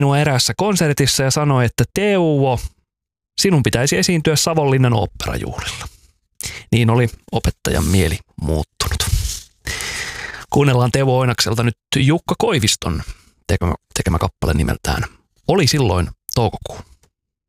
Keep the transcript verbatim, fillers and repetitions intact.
minua eräässä konsertissa ja sanoi, että Teuvo, sinun pitäisi esiintyä Savonlinnan oopperajuhlilla. Niin oli opettajan mieli muuttunut. Kuunnellaan Teuvo Oinakselta nyt Jukka Koiviston tekemä, tekemä kappale nimeltään Oli silloin toukokuu.